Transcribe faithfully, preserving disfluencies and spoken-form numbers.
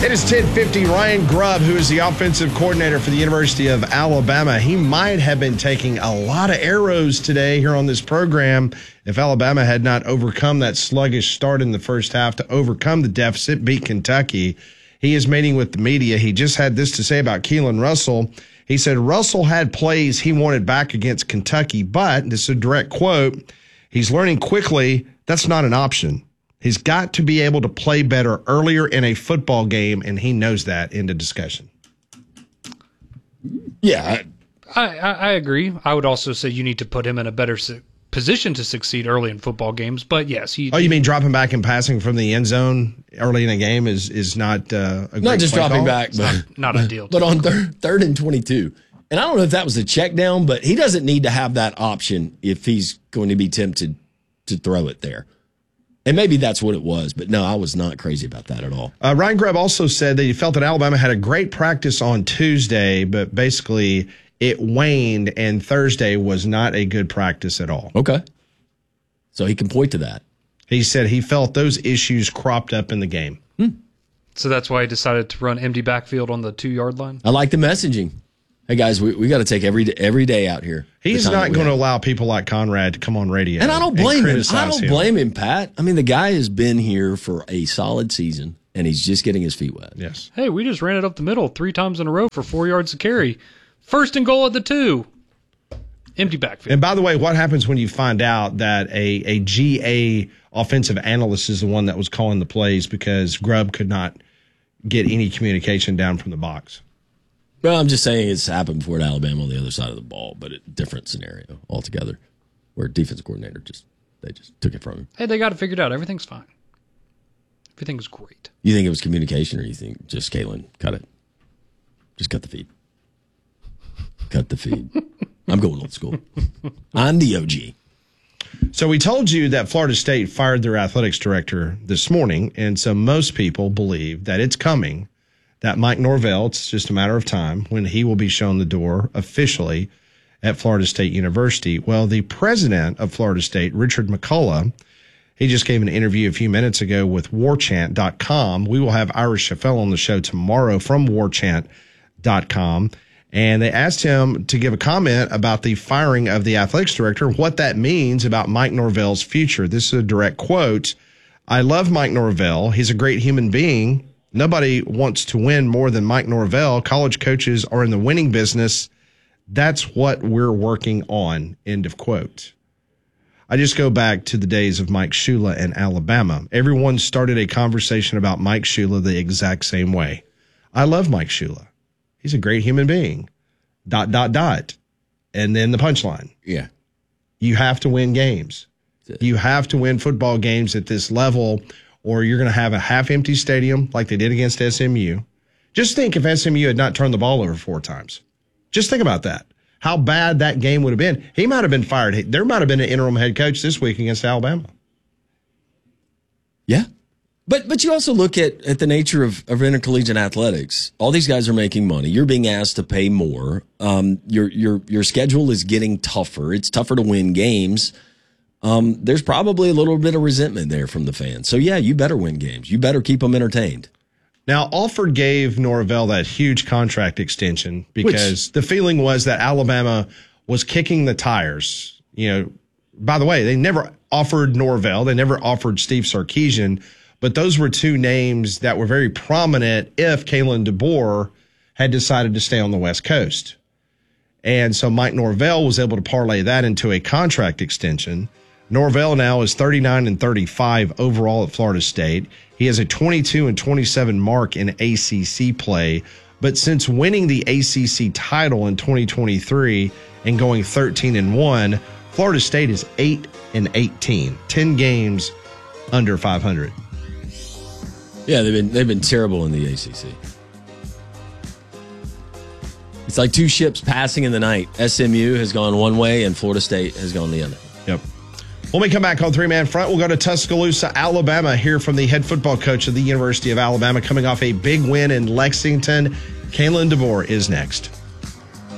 It is ten fifty. Ryan Grubb, who is the offensive coordinator for the University of Alabama, he might have been taking a lot of arrows today here on this program if Alabama had not overcome that sluggish start in the first half to overcome the deficit, beat Kentucky. He is meeting with the media. He just had this to say about Keelan Russell. He said Russell had plays he wanted back against Kentucky, but, this is a direct quote, he's learning quickly that's not an option. He's got to be able to play better earlier in a football game, and he knows that. End of discussion. Yeah. I, I, I agree. I would also say you need to put him in a better su- position to succeed early in football games. But, yes. He, oh, you mean dropping back and passing from the end zone early in a game is, is not uh, a great Not just play dropping call? back, but not, not ideal. But on third, third and twenty-two. And I don't know if that was a check down, but he doesn't need to have that option if he's going to be tempted to throw it there. And maybe that's what it was, but no, I was not crazy about that at all. Uh, Ryan Grubb also said that he felt that Alabama had a great practice on Tuesday, but basically it waned, and Thursday was not a good practice at all. Okay. So he can point to that. He said he felt those issues cropped up in the game. Hmm. So that's why he decided to run empty backfield on the two-yard line? I like the messaging. Hey, guys, we, we got to take every, every day out here. He's not going to allow people like Conrad to come on radio. And I don't blame him. I don't him. blame him, Pat. I mean, the guy has been here for a solid season, and he's just getting his feet wet. Yes. Hey, we just ran it up the middle three times in a row for four yards to carry. First and goal at the two. Empty backfield. And by the way, what happens when you find out that a, a G A offensive analyst is the one that was calling the plays because Grubb could not get any communication down from the box? Well, I'm just saying it's happened before at Alabama on the other side of the ball, but a different scenario altogether, where defense coordinator just they just took it from him. Hey, they got it figured out. Everything's fine. Everything's great. You think it was communication, or you think just Kalen cut it? Just cut the feed. Cut the feed. I'm going old school. I'm the O G. So we told you that Florida State fired their athletics director this morning, and so most people believe that it's coming. That Mike Norvell, it's just a matter of time when he will be shown the door officially at Florida State University. Well, the president of Florida State, Richard McCullough, he just gave an interview a few minutes ago with war chant dot com. We will have Ira Scheffel on the show tomorrow from war chant dot com. And they asked him to give a comment about the firing of the athletics director, what that means about Mike Norvell's future. This is a direct quote. I love Mike Norvell. He's a great human being. Nobody wants to win more than Mike Norvell. College coaches are in the winning business. That's what we're working on. End of quote. I just go back to the days of Mike Shula in Alabama. Everyone started a conversation about Mike Shula the exact same way. I love Mike Shula. He's a great human being. Dot, dot, dot. And then the punchline. Yeah. You have to win games. You have to win football games at this level, or you're going to have a half-empty stadium like they did against S M U. Just think if S M U had not turned the ball over four times. Just think about that. How bad that game would have been. He might have been fired. There might have been an interim head coach this week against Alabama. Yeah. But but you also look at, at the nature of, of intercollegiate athletics. All these guys are making money. You're being asked to pay more. Um, your your your schedule is getting tougher. It's tougher to win games. Um, there's probably a little bit of resentment there from the fans. So, yeah, you better win games. You better keep them entertained. Now, Alford gave Norvell that huge contract extension because Which, the feeling was that Alabama was kicking the tires. You know, by the way, they never offered Norvell. They never offered Steve Sarkisian. But those were two names that were very prominent if Kalen DeBoer had decided to stay on the West Coast. And so Mike Norvell was able to parlay that into a contract extension. Norvell now is thirty-nine and thirty-five overall at Florida State. He has a twenty-two and twenty-seven mark in A C C play. But since winning the A C C title in twenty twenty-three and going thirteen and one, Florida State is eight and eighteen, ten games under five hundred. Yeah, they've been they've been terrible in the A C C. It's like two ships passing in the night. S M U has gone one way and Florida State has gone the other. Yep. When we come back on Three Man Front, we'll go to Tuscaloosa, Alabama, hear from the head football coach of the University of Alabama coming off a big win in Lexington. Kalen DeBoer is next.